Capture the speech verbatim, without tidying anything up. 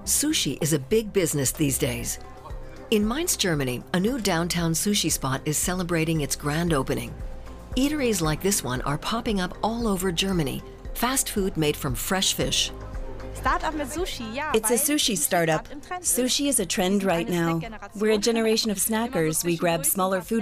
Sushi is a big business these days. In Mainz, Germany, a new downtown sushi spot is celebrating its grand opening. Eateries like this one are popping up all over Germany, fast food made from fresh fish. It's a sushi startup. Sushi is a trend right now. We're a generation of snackers. We grab smaller food